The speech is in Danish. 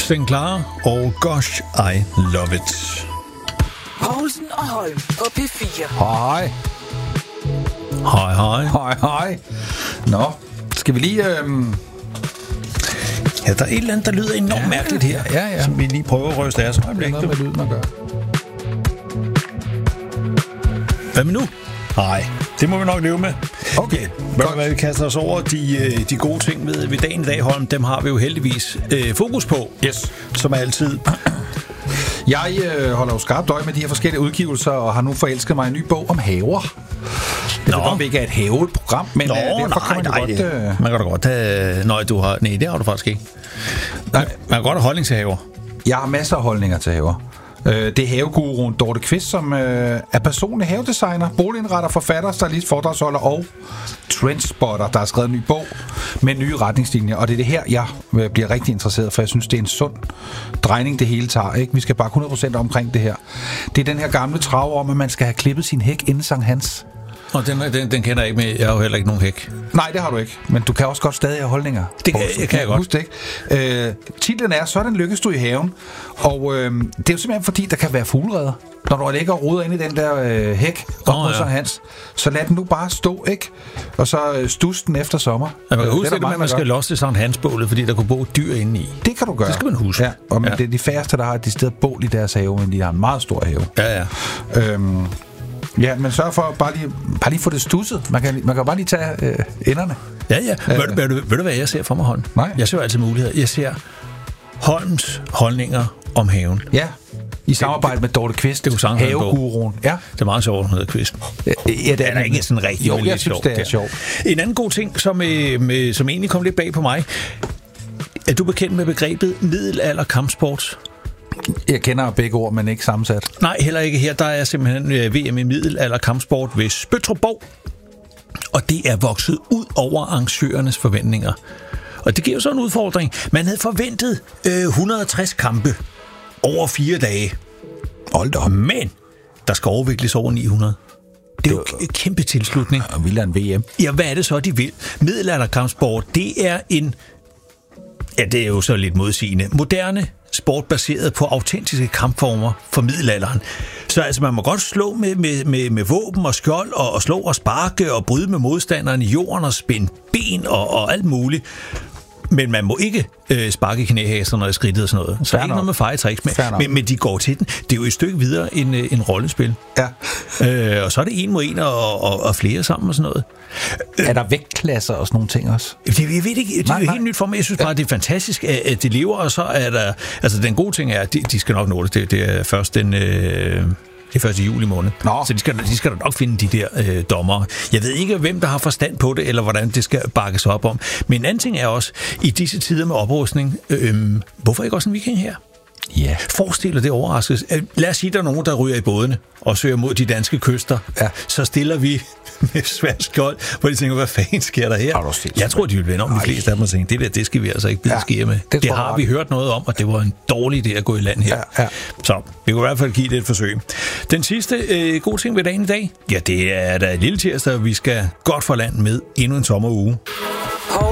Sten Clara og Gosh, I Love It. Poulsen og Holm på P4. Hej. Hej, hej. Hej, hej. Nå, skal vi lige... Ja, der er et eller andet, der lyder enormt mærkeligt her. Ja. Som vi lige prøver at ryste af os. Det er noget med lyden at gøre. Hvad med nu? Nej, det må vi nok leve med. Okay, Hvad vi kaster os over de gode ting ved dagen i dag, Holm, dem har vi jo heldigvis fokus på. Yes. Som altid. Jeg holder jo skarpt øje med de her forskellige udgivelser, og har nu forelsket mig en ny bog om haver. Jeg ved godt, vi ikke er et haveprogram, men derfor kan man jo godt... Man kan da godt have... Nej, det har du faktisk ikke. Man kan godt have holdning til haver. Jeg har masser af holdninger til haver. Det er haveguruen Dorte Kvist, som er personlig havedesigner, boligindretter, forfatter, stylist, foredragsholder og trendspotter, der har skrevet en ny bog med nye retningslinjer. Og det er det her, jeg bliver rigtig interesseret, for jeg synes, det er en sund drejning, det hele tager. Ikke? Vi skal bare 100% omkring det her. Det er den her gamle trav om, at man skal have klippet sin hæk inden Sankt Hans. Og den kender jeg ikke med. Jeg har jo heller ikke nogen hæk. Nej, det har du ikke. Men du kan også godt stadig have holdninger. Det kan jeg godt. Husk det, ikke? Titlen er Sådan lykkes du i haven. Og det er jo simpelthen fordi, der kan være fuglereder. Når du ligger og roder ind i den der hæk op mod Sankt Hans, så lad den nu bare stå, ikke? Og så stus den efter sommer. Ja, man kan huske det med, at man skal losse Sankt Hans-bålet, fordi der kunne bo dyr inde i. Det kan du gøre. Det skal man huske. Ja, og det er de færreste, der har et decideret bål i deres have, men de har en meget stor have. Ja. Ja, men sørg for bare lige få det stusset. Man kan bare lige tage enderne. Ja. Ved du, hvad jeg ser for mig, Holm? Nej. Jeg ser jo altid muligheder. Jeg ser Holms holdninger om haven. Ja, i samarbejde med Dorte Kvist, haveguruen. Ja. Det er meget sjovt, hun hedder Kvist. Ja, det er ikke sådan rigtig. Jo, jeg synes, det er sjovt. En anden god ting, som egentlig kom lidt bag på mig. Er du bekendt med begrebet middelalder kampsport? Jeg kender begge ord, men ikke sammensat. Nej, heller ikke her. Der er simpelthen VM i middelalder kampsport ved Spøttrup. Og det er vokset ud over arrangørernes forventninger. Og det giver jo så en udfordring. Man havde forventet 160 kampe over 4 dage. Hold da op. Men der skal overvikles over 900. Det er jo en kæmpe tilslutning. Og vil en VM. Ja, hvad er det så, de vil? Middelalderkampsport, det er det er jo så lidt modsigende. Moderne sport baseret på autentiske kampformer for middelalderen. Så altså, man må godt slå med våben og skjold, og slå og sparke, og bryde med modstanderen i jorden, og spænde ben og alt muligt. Men man må ikke sparke knæhæserne og skridtet og sådan noget. Så er ikke noget med fejetricks, men de går til den. Det er jo et stykke videre end rollespil. Ja. Og så er det 1 mod 1 og flere sammen og sådan noget. Er der vægtklasser og sådan nogle ting også? Jeg ved ikke, det er jo helt nyt for mig. Jeg synes bare, det er fantastisk, at de lever, og så er der... Altså, den gode ting er, at de skal nok nå det. Det er først den... Det er først i juli måned. Nå. Så de skal da nok finde de der dommere. Jeg ved ikke, hvem der har forstand på det, eller hvordan det skal bakkes op om. Men en anden ting er også, i disse tider med oprustning, hvorfor ikke også en viking her? Ja. Forestil dig det overraskelse. Lad os sige, der er nogen, der ryger i bådene og søger mod de danske kyster. Ja. Så stiller vi med svært skjold, hvor de tænker, hvad fanden sker der her? Jeg tror, de vil vende om de fleste af dem og tænke, det skal vi altså ikke bide sker med. Det har vi hørt noget om, og det var en dårlig idé at gå i land her. Ja. Så vi kunne i hvert fald give det et forsøg. Den sidste gode ting ved dagen i dag, ja, det er da lille tirsdag, vi skal godt for land med endnu en sommeruge.